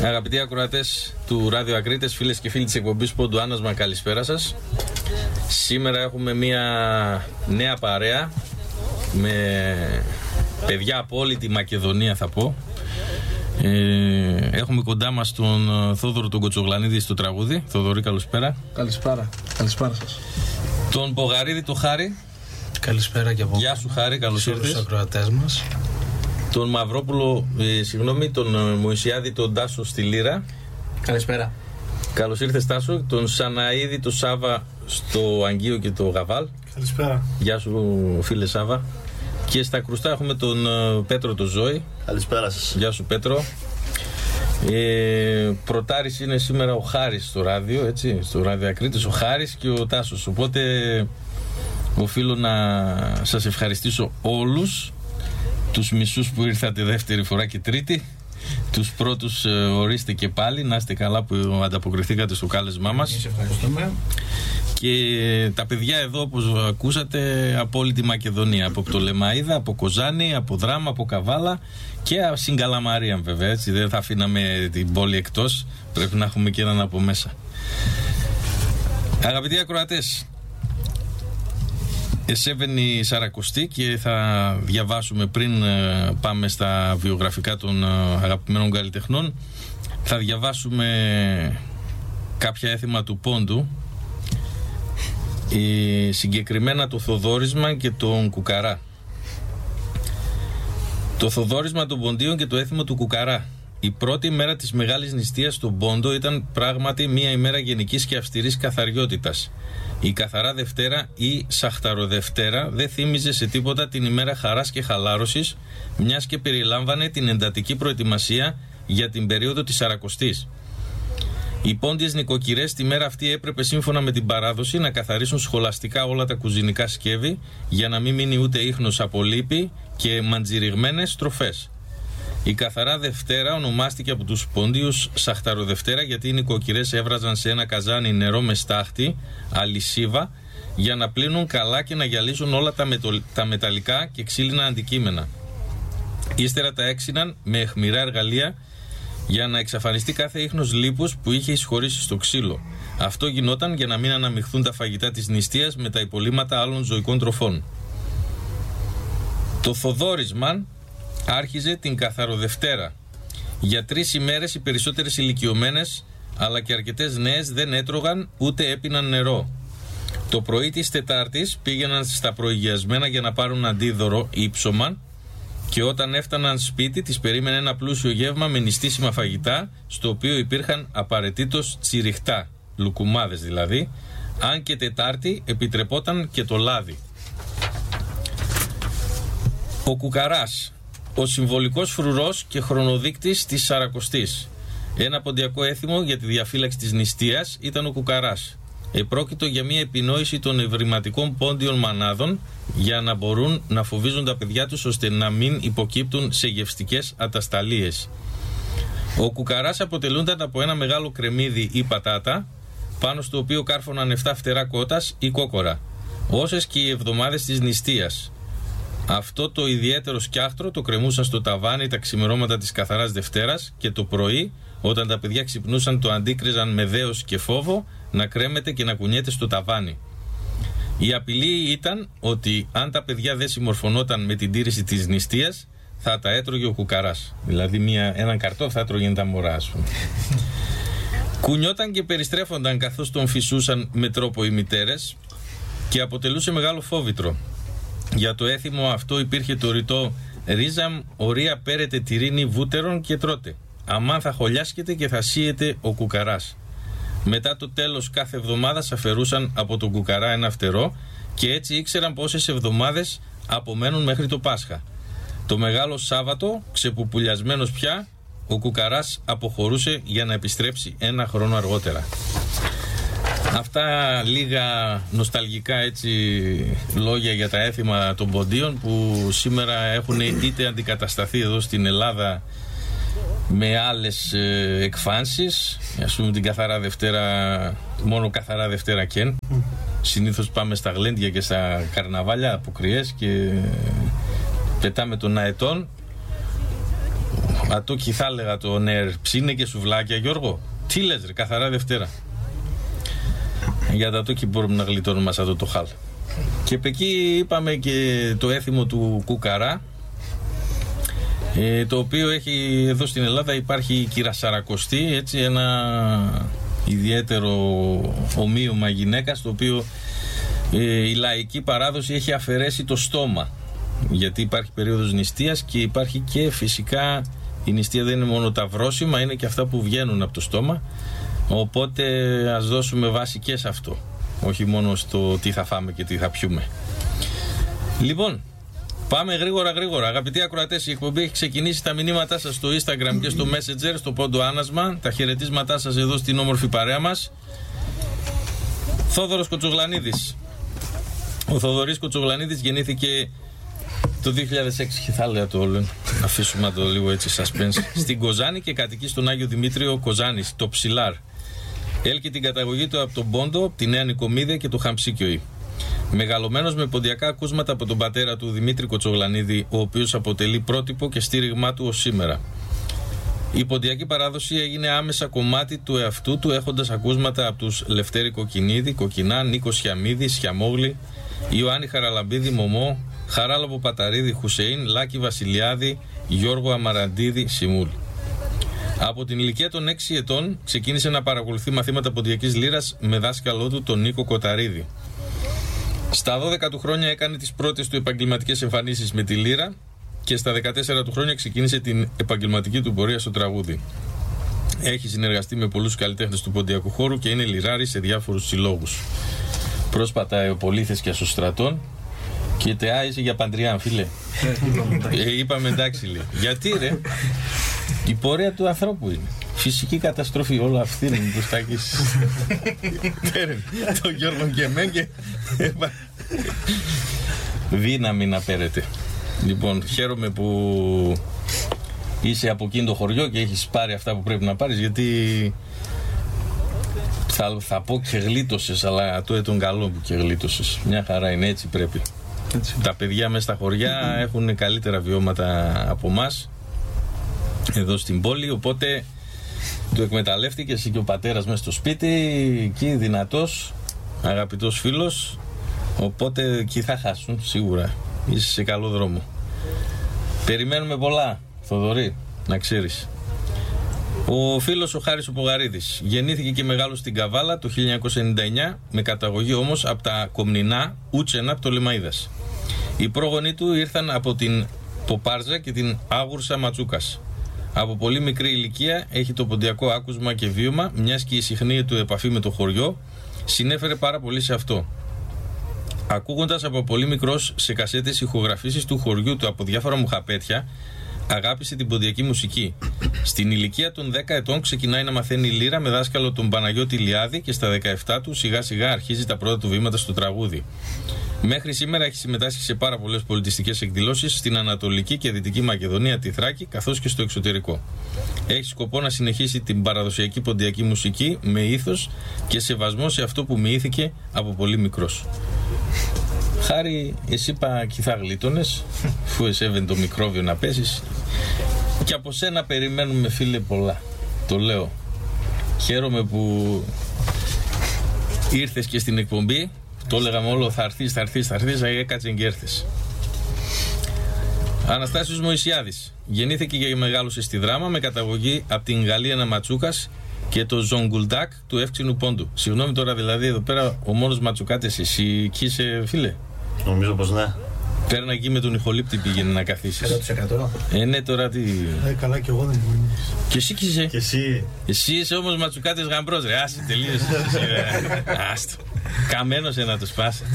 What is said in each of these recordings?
Αγαπητοί ακροατές του Ράδιο Ακρίτες, φίλες και φίλοι της εκπομπής Πόντου Άνασμα, καλησπέρα σας. Σήμερα έχουμε μια νέα παρέα με παιδιά από όλη τη Μακεδονία, θα πω. Έχουμε κοντά μας τον Θόδωρο τον Κοτσογλανίδη στο τραγούδι. Θοδωρή, καλησπέρα. Καλησπέρα. Καλησπέρα σας. Τον Πογαρίδη το Χάρη. Καλησπέρα και από Γεια σου Χάρη, καλώς ήρθες. τους ακροατές μας. Τον Μαυρόπουλο, τον Μωυσιάδη τον Τάσο στη Λύρα. Καλησπέρα. Καλώς ήρθες Τάσο. Τον Σαναίδη τον Σάβα στο Αγγείο και το Γαβάλ. Καλησπέρα. Γεια σου φίλε Σάβα. Και στα κρουστά έχουμε τον Πέτρο τον Ζώη. Καλησπέρα σας. Γεια σου Πέτρο. Πρωτάρης είναι σήμερα ο Χάρης στο ράδιο, έτσι, στο Ράδιο Ακρίτες, ο Χάρης και ο Τάσος. Οπότε οφείλω να σας ευχαριστήσω όλους τους μισούς που ήρθατε δεύτερη φορά και τρίτη. Τους πρώτους ορίστε και πάλι. Να είστε καλά που ανταποκριθήκατε στο κάλεσμά μας. Εμείς ευχαριστούμε. Και τα παιδιά εδώ, όπως ακούσατε, από όλη τη Μακεδονία. Από Πτολεμαΐδα, από Κοζάνη, από Δράμα, από Καβάλα και Συγκαλαμαρία, βέβαια. Έτσι, δεν θα αφήναμε την πόλη εκτός. Πρέπει να έχουμε και έναν από μέσα. Αγαπητοί ακροατές, εσέβαινε η Σαρακοστή και θα διαβάσουμε πριν πάμε στα βιογραφικά των αγαπημένων καλλιτεχνών. Θα διαβάσουμε κάποια έθιμα του Πόντου, συγκεκριμένα το Θοδόρισμα και τον Κουκαρά. Το Θοδόρισμα των Ποντίων και το έθιμο του Κουκαρά. Η πρώτη μέρα της μεγάλης νηστείας στον Πόντο ήταν πράγματι μια ημέρα γενικής και αυστηρής καθαριότητας. Η Καθαρά Δευτέρα ή Σαχταροδευτέρα δεν θύμιζε σε τίποτα την ημέρα χαράς και χαλάρωσης, μιας και περιλάμβανε την εντατική προετοιμασία για την περίοδο της Σαρακοστής. Οι πόντιες νοικοκυρές τη μέρα αυτή έπρεπε σύμφωνα με την παράδοση να καθαρίσουν σχολαστικά όλα τα κουζινικά σκεύη για να μην μείνει ούτε ίχνος από λίπη και μαντζιριγμένες τροφές. Η Καθαρά Δευτέρα ονομάστηκε από τους πόντιους Σαχταροδευτέρα γιατί οι νοικοκυρές έβραζαν σε ένα καζάνι νερό με στάχτη, αλυσίβα, για να πλύνουν καλά και να γυαλίσουν όλα τα μεταλλικά και ξύλινα αντικείμενα. Ύστερα τα έξυναν με αιχμηρά εργαλεία για να εξαφανιστεί κάθε ίχνος λίπους που είχε εισχωρήσει στο ξύλο. Αυτό γινόταν για να μην αναμειχθούν τα φαγητά της νηστείας με τα υπολείμματα άλλων ζωικών τροφών. Το Θοδόρισμα άρχιζε την Καθαροδευτέρα. Για 3 ημέρες οι περισσότερες ηλικιωμένες αλλά και αρκετές νέες δεν έτρωγαν ούτε έπιναν νερό. Το πρωί της Τετάρτης πήγαιναν στα προηγιασμένα για να πάρουν αντίδωρο ύψωμα και όταν έφταναν σπίτι τις περίμενε ένα πλούσιο γεύμα με νηστίσιμα φαγητά, στο οποίο υπήρχαν απαραίτητος τσιριχτά, λουκουμάδες δηλαδή, αν και Τετάρτη επιτρεπόταν και το λάδι. Ο Κουκαράς, ο συμβολικός φρουρός και χρονοδείκτης της Σαρακοστής. Ένα ποντιακό έθιμο για τη διαφύλαξη της νηστείας ήταν ο Κουκαράς. Επρόκειτο για μια επινόηση των ευρηματικών πόντιων μανάδων για να μπορούν να φοβίζουν τα παιδιά τους ώστε να μην υποκύπτουν σε γευστικές ατασταλίες. Ο Κουκαράς αποτελούνταν από ένα μεγάλο κρεμμύδι ή πατάτα, πάνω στο οποίο κάρφωναν 7 φτερά κότας ή κόκορα, όσες και οι εβδομάδες της νηστείας. Αυτό το ιδιαίτερο σκιάχτρο το κρεμούσαν στο ταβάνι τα ξημερώματα της Καθαράς Δευτέρας και το πρωί, όταν τα παιδιά ξυπνούσαν, το αντίκριζαν με δέος και φόβο να κρέμεται και να κουνιέται στο ταβάνι. Η απειλή ήταν ότι αν τα παιδιά δεν συμμορφωνόταν με την τήρηση της νηστείας, θα τα έτρωγε ο Κουκαράς. Δηλαδή έναν καρτό θα έτρωγε τα μωρά, ας πούμε. Κουνιόταν και περιστρέφονταν καθώς τον φυσούσαν με τρόπο οι μητέρες και αποτελούσε μεγάλο φόβητρο. Για το έθιμο αυτό υπήρχε το ρητό «Ρίζαμ ορία πέρετε τυρίνη βούτερον και τρώτε. Αμάν θα χωλιάσκεται και θα σύεται ο Κουκαράς». Μετά το τέλος κάθε εβδομάδας αφαιρούσαν από τον Κουκαρά ένα φτερό και έτσι ήξεραν πόσες εβδομάδες απομένουν μέχρι το Πάσχα. Το Μεγάλο Σάββατο, ξεπουπουλιασμένος πια, ο Κουκαράς αποχωρούσε για να επιστρέψει 1 χρόνο αργότερα. Αυτά λίγα νοσταλγικά έτσι λόγια για τα έθιμα των ποντίων που σήμερα έχουν είτε αντικατασταθεί εδώ στην Ελλάδα με άλλες εκφάνσεις, ας πούμε την Καθαρά Δευτέρα, μόνο Καθαρά Δευτέρα κεν. Συνήθως πάμε στα γλέντια και στα καρναβάλια, αποκριές, και πετάμε τον αετών. Ατόκι θα έλεγα το νερ, ψήνε και σουβλάκια, Γιώργο. Τι λες ρε, καθαρά Δευτέρα. Για τα Ατόκι μπορούμε να γλιτώνουμε μας αυτό το χάλ. Και εκεί είπαμε και το έθιμο του Κουκαρά, το οποίο έχει εδώ στην Ελλάδα, υπάρχει η κυρασαρακοστή, έτσι, ένα ιδιαίτερο ομοίωμα γυναίκας, το οποίο η λαϊκή παράδοση έχει αφαιρέσει το στόμα, γιατί υπάρχει περίοδος νηστείας και υπάρχει και φυσικά η νηστεία δεν είναι μόνο τα βρόσιμα, είναι και αυτά που βγαίνουν από το στόμα, οπότε ας δώσουμε βάση και σε αυτό, όχι μόνο στο τι θα φάμε και τι θα πιούμε. Λοιπόν, πάμε γρήγορα. Αγαπητοί ακροατές, η εκπομπή έχει ξεκινήσει. Τα μηνύματά σας στο Instagram και στο Messenger, στο Πόντο Άνασμα. Τα χαιρετίσματά σας εδώ στην όμορφη παρέα μας. Θόδωρος Κοτσογλανίδης. Ο Θοδωρής Κοτσογλανίδης γεννήθηκε το 2006, θα έλεγα το όλο. Αφήσουμε το λίγο έτσι suspense. Στην Κοζάνη και κατοικεί στον Άγιο Δημήτριο Κοζάνης, το Ψιλάρ. Έλκει την καταγωγή του από τον Πόντο, τη Νέα Νικομίδα και το Χαμψίκιο. Μεγαλωμένος με ποντιακά ακούσματα από τον πατέρα του Δημήτρη Κοτσογλανίδη, ο οποίος αποτελεί πρότυπο και στήριγμά του ως σήμερα. Η ποντιακή παράδοση έγινε άμεσα κομμάτι του εαυτού του, έχοντας ακούσματα από τους Λευτέρη Κοκκινίδη, Κοκκινά, Νίκο Σιαμίδη, Σιαμόγλη, Ιωάννη Χαραλαμπίδη, Μωμό, Χαράλαμπο Παταρίδη, Χουσεΐν, Λάκη Βασιλιάδη, Γιώργο Αμαραντίδη, Σιμούλ. Από την ηλικία των 6 ετών ξεκίνησε να παρακολουθεί μαθήματα ποντιακής λύρας με δάσκαλό του τον Νίκο Κοταρίδη. Στα 12 του χρόνια έκανε τις πρώτες του επαγγελματικές εμφανίσεις με τη λύρα και στα 14 του χρόνια ξεκίνησε την επαγγελματική του πορεία στο τραγούδι. Έχει συνεργαστεί με πολλούς καλλιτέχνες του ποντιακού χώρου και είναι λυράρης σε διάφορους συλλόγους. Πρόσπατα εωπολίθες και ασωστρατών και τεά είσαι για Παντριάν, φίλε. Είπαμε εντάξει, λέει. Γιατί ρε, η πορεία του ανθρώπου είναι. Φυσική καταστροφή, όλα αυτή είναι που στάκεις. Το Γιώργο και Μέγκε. Δύναμη να πέρετε. Λοιπόν, χαίρομαι που είσαι από εκείνο το χωριό και έχεις πάρει αυτά που πρέπει να πάρεις, γιατί θα πω και γλίτωσες, αλλά το τον καλό που και γλίτωσες. Μια χαρά είναι, έτσι πρέπει. Έτσι. Τα παιδιά μέσα στα χωριά έχουν καλύτερα βιώματα από μας εδώ στην πόλη, οπότε το εκμεταλλεύτηκε εσύ και ο πατέρας μέσα στο σπίτι, εκεί δυνατός, αγαπητός φίλος, οπότε εκεί θα χάσουν σίγουρα. Είσαι σε καλό δρόμο. Περιμένουμε πολλά, Θοδωρή, να ξέρεις. Ο φίλος ο Χάρης ο Πογαρίδης γεννήθηκε και μεγάλωσε στην Καβάλα το 1999, με καταγωγή όμως από τα Κομνηνά, Ούτσενα, Πτολεμαΐδας. Οι πρόγονοι του ήρθαν από την Ποπάρζα και την Άγουρσα Ματσούκας. Από πολύ μικρή ηλικία έχει το ποντιακό άκουσμα και βίωμα, μιας και η συχνή του επαφή με το χωριό συνέφερε πάρα πολύ σε αυτό. Ακούγοντας από πολύ μικρός σε κασέτες ηχογραφήσεις του χωριού του από διάφορα μουχαπέτια, αγάπησε την ποντιακή μουσική. Στην ηλικία των 10 ετών ξεκινάει να μαθαίνει λύρα με δάσκαλο τον Παναγιώτη Λιάδη και στα 17 του σιγά σιγά αρχίζει τα πρώτα του βήματα στο τραγούδι. Μέχρι σήμερα έχει συμμετάσχει σε πάρα πολλές πολιτιστικές εκδηλώσεις στην Ανατολική και Δυτική Μακεδονία, τη Θράκη, καθώς και στο εξωτερικό. Έχει σκοπό να συνεχίσει την παραδοσιακή ποντιακή μουσική με ήθος και σεβασμό σε αυτό που μοιήθηκε από πολύ μικρός. Χάρη, εσύ είπα και θα γλίτωνες, αφού εσέβαινε το μικρόβιο να πέσεις. Και από σένα περιμένουμε, φίλε, πολλά. Το λέω. Χαίρομαι που ήρθες και στην εκπομπή. Το έλεγαμε όλο, θα έρθεις, έκατσε και έρθες. Αναστάσιος Μωυσιάδης γεννήθηκε και μεγάλωσε στη Δράμα με καταγωγή από την Γαλλία Ματσούκας και το Ζονγκουλντάκ του Εύξηνου Πόντου. Συγγνώμη τώρα, δηλαδή εδώ πέρα ο μόνος Ματσουκάτες εσύ εκεί είσαι, φίλε? Νομίζω πως ναι. Πέρνα εκεί με τον ηχολήπτη πήγαινε να καθίσεις. 100%. Ναι, τώρα τι. Καλά, και εγώ δεν είμαι. Και εσύ κι είσαι. Και εσύ. Εσύ είσαι όμως Ματσουκάτες γαμπρός, ρε. Άσε, τελείωσε. Άστο. Καμένος να το σπάσει.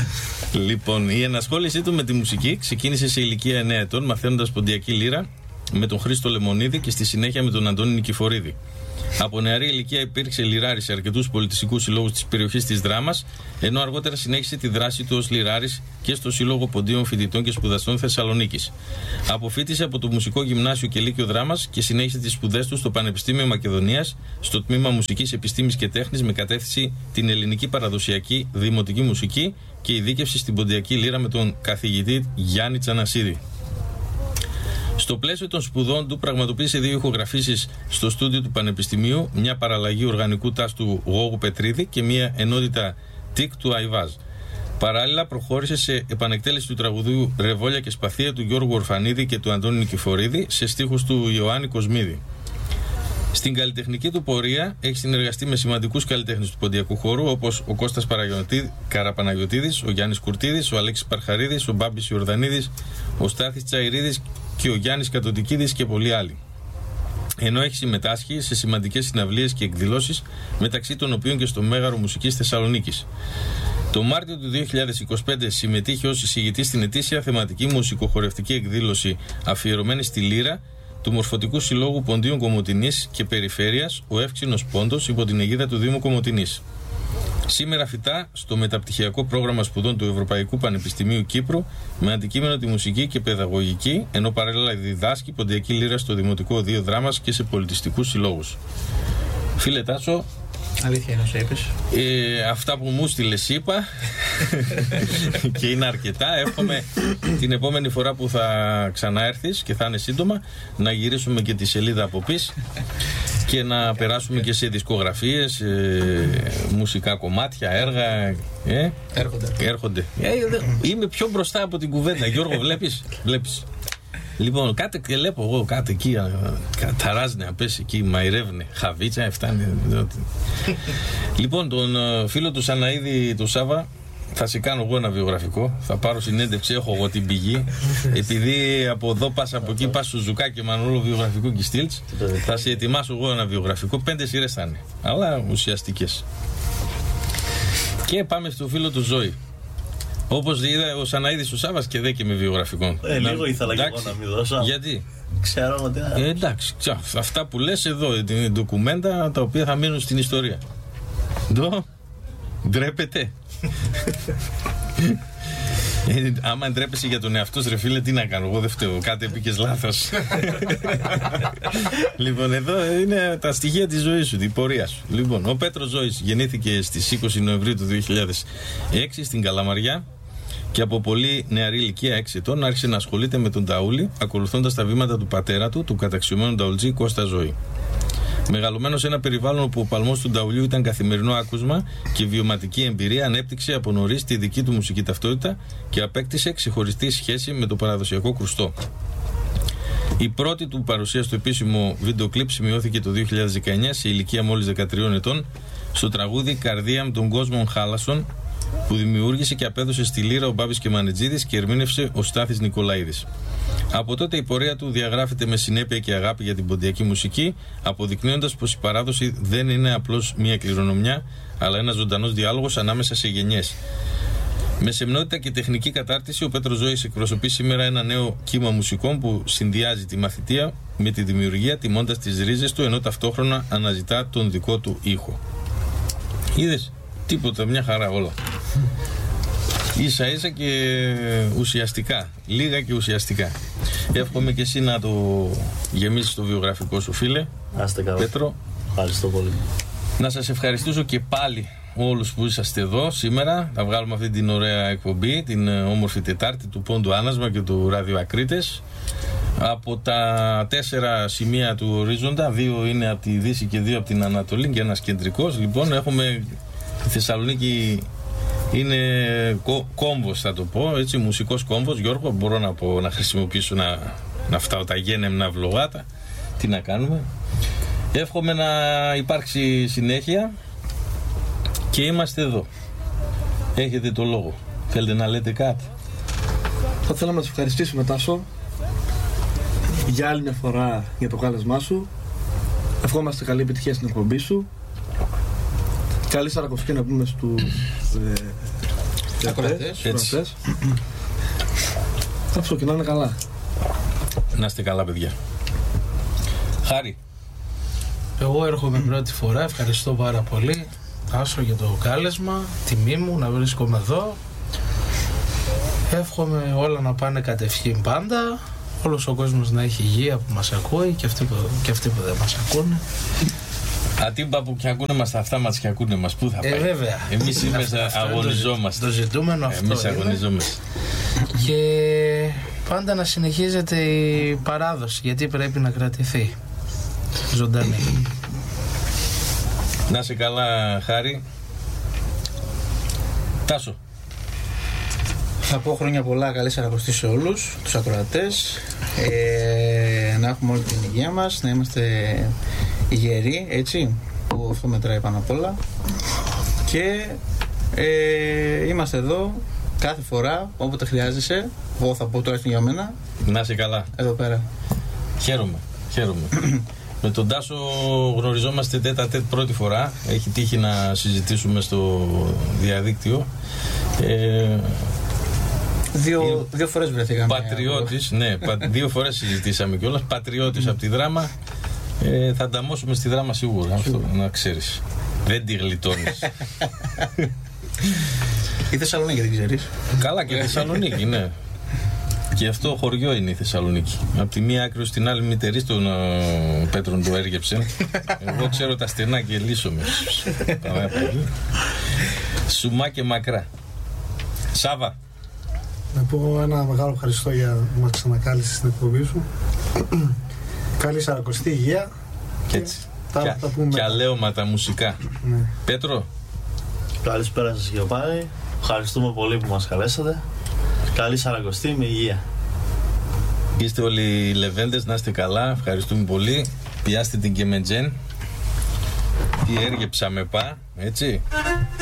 Λοιπόν, η ενασχόλησή του με τη μουσική ξεκίνησε σε ηλικία 9 ετών, μαθαίνοντας ποντιακή λύρα με τον Χρήστο Λεμονίδη και στη συνέχεια με τον Αντώνη Νικηφορίδη. Από νεαρή ηλικία υπήρξε λιράρης σε αρκετούς πολιτιστικούς συλλόγους της περιοχής της Δράμας, ενώ αργότερα συνέχισε τη δράση του ως λιράρης και στο Σύλλογο Ποντίων Φοιτητών και Σπουδαστών Θεσσαλονίκης. Αποφοίτησε από το Μουσικό Γυμνάσιο και Λύκειο Δράμας και συνέχισε τις σπουδές του στο Πανεπιστήμιο Μακεδονίας, στο Τμήμα Μουσικής Επιστήμης και Τέχνης, με κατεύθυνση την ελληνική παραδοσιακή δημοτική μουσική και ειδίκευση στην ποντιακή λύρα με τον καθηγητή Γιάννη Τσανασίδη. Στο πλαίσιο των σπουδών του πραγματοποίησε 2 ηχογραφήσεις στο στούντιο του Πανεπιστημίου, μια παραλλαγή οργανικού τας του Γόγου Πετρίδη και μια ενότητα τικ του Αϊβάζ. Παράλληλα προχώρησε σε επανεκτέλεση του τραγουδίου «Ρεβόλια και Σπαθία» του Γιώργου Ορφανίδη και του Αντώνη Νικηφορίδη σε στίχους του Ιωάννη Κοσμίδη. Στην καλλιτεχνική του πορεία έχει συνεργαστεί με σημαντικούς καλλιτέχνες του ποντιακού χώρου, όπως ο Κώστας Καραπαναγιωτίδης, ο Γιάννης Κουρτίδης, ο Αλέξης Παρχαρίδης, ο Μπάμπης Ιορδανίδης, ο Στάθης Τσαϊρίδης και ο Γιάννης Κατοτικίδης και πολλοί άλλοι. Ενώ έχει συμμετάσχει σε σημαντικές συναυλίες και εκδηλώσεις, μεταξύ των οποίων και στο Μέγαρο Μουσικής Θεσσαλονίκης. Το Μάρτιο του 2025 συμμετείχε ως εισηγητής στην ετήσια θεματική μουσικοχορευτική εκδήλωση αφιερωμένη στη λύρα του Μορφωτικού Συλλόγου Ποντίων Κομοτηνής και Περιφέρειας, ο Εύξηνος Πόντος, υπό την αιγίδα του Δήμου Κομοτηνής. Σήμερα φυτά στο μεταπτυχιακό πρόγραμμα σπουδών του Ευρωπαϊκού Πανεπιστημίου Κύπρου με αντικείμενο τη μουσική και παιδαγωγική, ενώ παράλληλα διδάσκει ποντιακή λύρα στο Δημοτικό Οδείο Δράμας και σε πολιτιστικούς συλλόγους. Φίλε Τάσο, αλήθεια είναι όσο είπες. Αυτά που μου στείλες είπα και είναι αρκετά. Εύχομαι την επόμενη φορά που θα ξαναέρθεις, και θα είναι σύντομα, να γυρίσουμε και τη σελίδα από πίσω και να περάσουμε και σε δισκογραφίες, μουσικά κομμάτια, έργα. Έρχονται. Είμαι πιο μπροστά από την κουβέντα, Γιώργο, βλέπεις. Λοιπόν, κάτε κλέπω εγώ, κάτε εκεί, ταράζνε, να πέσει εκεί, μαϊρεύνε, χαβίτσα, φτάνει. Λοιπόν, τον φίλο του Σαναίδη, του Σάβα, θα σε κάνω εγώ ένα βιογραφικό. Θα πάρω συνέντευξη, έχω εγώ την πηγή. Επειδή από εδώ πας, από εκεί πας, Σουζουκά και Μανόλο βιογραφικό και Στίλτς, θα σε ετοιμάσω εγώ ένα βιογραφικό. 5 σειρές θα είναι, αλλά ουσιαστικές. Και πάμε στο φίλο του Ζώη. Όπως είδα ο Σαναίδης ο Σάββας και δε και με βιογραφικό. Λίγο ήθελα και εγώ να μην δώσω. Γιατί? Ξέρω ότι. Εντάξει, αυτά που λες εδώ είναι ντοκουμέντα τα οποία θα μείνουν στην ιστορία. Ντρέπεται. Άμα ντρέπεσαι για τον εαυτό σου, ρε φίλε, τι να κάνω, εγώ δεν φταίω. Κάτι πήγες λάθος. Λοιπόν, εδώ είναι τα στοιχεία της ζωής σου, την πορεία σου. Λοιπόν, ο Πέτρος Ζώης γεννήθηκε στις 20 Νοεμβρίου του 2006 στην Καλαμαριά και από πολύ νεαρή ηλικία, 6 ετών, άρχισε να ασχολείται με τον ταούλι, ακολουθώντας τα βήματα του πατέρα του, του καταξιωμένου ταουλτζή Κώστα Ζώη. Μεγαλωμένος σε ένα περιβάλλον όπου ο παλμός του ταουλιού ήταν καθημερινό άκουσμα και βιωματική εμπειρία, ανέπτυξε από νωρίς τη δική του μουσική ταυτότητα και απέκτησε ξεχωριστή σχέση με το παραδοσιακό κρουστό. Η πρώτη του παρουσία στο επίσημο βίντεο κλιπ σημειώθηκε το 2019 σε ηλικία μόλις 13 ετών στο τραγούδι «Καρδία με τον κόσμο Χάλασον», που δημιούργησε και απέδωσε στη λύρα ο Μπάμπης Κεμανιτζίδης και ερμήνευσε ο Στάθης Νικολαίδης. Από τότε η πορεία του διαγράφεται με συνέπεια και αγάπη για την ποντιακή μουσική, αποδεικνύοντας πως η παράδοση δεν είναι απλώς μια κληρονομιά, αλλά ένας ζωντανός διάλογος ανάμεσα σε γενιές. Με σεμνότητα και τεχνική κατάρτιση, ο Πέτρος Ζώης εκπροσωπεί σήμερα ένα νέο κύμα μουσικών που συνδυάζει τη μαθητεία με τη δημιουργία, τιμώντας τις ρίζες του, ενώ ταυτόχρονα αναζητά τον δικό του ήχο. Είδες, τίποτα, μια χαρά όλα. Ίσα ίσα και ουσιαστικά, λίγα και ουσιαστικά. Εύχομαι και εσύ να το γεμίσεις το βιογραφικό σου, φίλε. Άστε καλά. Πέτρο, ευχαριστώ πολύ. Να σας ευχαριστήσω και πάλι όλους που είσαστε εδώ σήμερα. Θα βγάλουμε αυτή την ωραία εκπομπή, την όμορφη Τετάρτη του Πόντου Άνασμα και του Ράδιο Ακρίτες. Από τα 4 σημεία του ορίζοντα, 2 είναι από τη Δύση και 2 από την Ανατολή και ένας κεντρικός. Λοιπόν, έχουμε τη Θεσσαλονίκη. Είναι κόμβος, θα το πω, έτσι, μουσικός κόμβος. Γιώργο, μπορώ να χρησιμοποιήσω να φτάω τα γένεμνα βλογάτα. Τι να κάνουμε. Εύχομαι να υπάρξει συνέχεια και είμαστε εδώ. Έχετε το λόγο. Θέλετε να λέτε κάτι? Θα θέλαμε να σας ευχαριστήσουμε, Τάσο, για άλλη μια φορά για το κάλεσμά σου. Ευχόμαστε καλή επιτυχία στην εκπομπή σου. Καλή Σαρακοστή να πούμε στους ακροατές. Αυτό και να είναι καλά. Να είστε καλά, παιδιά. Χάρη. Εγώ έρχομαι πρώτη φορά, ευχαριστώ πάρα πολύ Τάσο για το κάλεσμα, τιμή μου να βρίσκομαι εδώ. Εύχομαι όλα να πάνε κατευχήν πάντα, όλος ο κόσμος να έχει υγεία που μας ακούει και αυτοί που δεν μας ακούνε. Ατύμπα που και ακούνε μας, αυτά μας και ακούνε μας, πού θα πάει. Βέβαια. Εμείς σήμερα αγωνιζόμαστε. Το ζητούμενο αυτό. Εμείς αγωνιζόμαστε. Και πάντα να συνεχίζεται η παράδοση, γιατί πρέπει να κρατηθεί ζωντανή. Να είσαι καλά, Χάρη. Τάσο. Θα πω χρόνια πολλά, καλή Σαρακοστή σε όλους τους ακροατές, να έχουμε όλη την υγεία μας, να είμαστε υγιεροί, έτσι, που αυτό μετράει πάνω απ' όλα, και είμαστε εδώ κάθε φορά όποτε χρειάζεσαι. Εγώ θα πω τουλάχιστον για μένα. Να είσαι καλά. Εδώ πέρα. Χαίρομαι. Με τον Τάσο γνωριζόμαστε τέτα-τέτ πρώτη φορά. Έχει τύχει να συζητήσουμε στο διαδίκτυο. Δύο φορές βρεθήκαμε. Πατριώτης, ναι, 2 φορές συζητήσαμε κιόλας. Πατριώτης από τη Δράμα. Θα ανταμώσουμε στη Δράμα σίγουρα. Αυτό να ξέρεις. Δεν τη γλιτώνεις. Η Θεσσαλονίκη δεν ξέρεις. Καλά, και η Θεσσαλονίκη, ναι. Και αυτό χωριό είναι η Θεσσαλονίκη. Από τη μία άκρη στην άλλη μητερή των Πέτρων του έργεψε. Εγώ ξέρω τα στενά και λύσομαι. Σουμά και μακρά. Σάβα. Να πω ένα μεγάλο ευχαριστώ για που μας ξανακάλεσες στην εκπομπή σου. Καλή Σαρακοστή, υγεία. Και έτσι. Τα πούμε. Και αλέωματα μουσικά. Ναι. Πέτρο. Καλησπέρα σας και πάλι. Ευχαριστούμε πολύ που μας καλέσατε. Καλή Σαρακοστή με υγεία. Είστε όλοι οι λεβέντες, να είστε καλά. Ευχαριστούμε πολύ. Πιάστε την και με τζεν. Τι έργεψα με πά, έτσι.